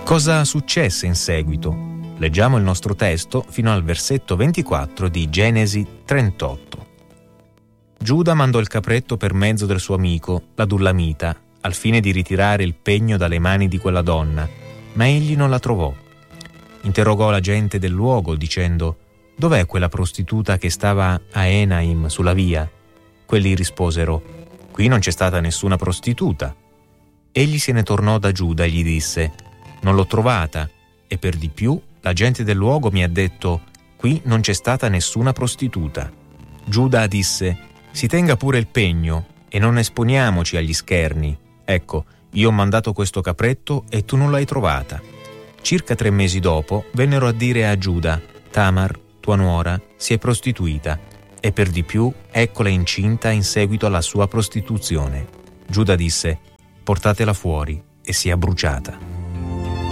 Cosa successe in seguito? Leggiamo il nostro testo fino al versetto 24 di Genesi 38. Giuda mandò il capretto per mezzo del suo amico, l'Adullamita, al fine di ritirare il pegno dalle mani di quella donna, ma egli non la trovò. Interrogò la gente del luogo dicendo: «Dov'è quella prostituta che stava a Enaim sulla via?» Quelli risposero: «Qui non c'è stata nessuna prostituta». Egli se ne tornò da Giuda e gli disse: «Non l'ho trovata, e per di più la gente del luogo mi ha detto: qui non c'è stata nessuna prostituta». Giuda disse: «Si tenga pure il pegno e non esponiamoci agli scherni. Ecco, io ho mandato questo capretto e tu non l'hai trovata». Circa 3 mesi dopo vennero a dire a Giuda: «Tamar, tua nuora, si è prostituita, e per di più eccola incinta in seguito alla sua prostituzione». Giuda disse: «Portatela fuori», e sia bruciata.